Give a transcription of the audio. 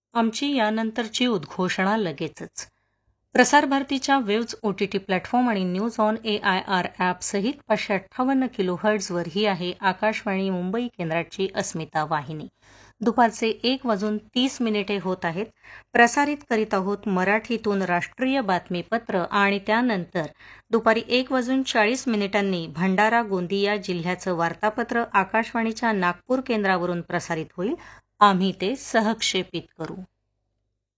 आमची यानंतरची उद्घोषणा लगेचच. प्रसार भारतीच्या वेव्ज OTT प्लॅटफॉर्म आणि न्यूज ऑन AIR ॲपसहित 558 किलोहर्ट्झवर ही आहे आकाशवाणी मुंबई केंद्राची अस्मिता वाहिनी. दुपारचे 1:30 होत आहेत. प्रसारित करीत आहोत मराठीतून राष्ट्रीय बातमीपत्र आणि त्यानंतर दुपारी 1:40 भंडारा गोंदिया जिल्ह्याचं वार्तापत्र आकाशवाणीच्या नागपूर केंद्रावरून प्रसारित होईल. आम्ही ते सहक्षेपित करू.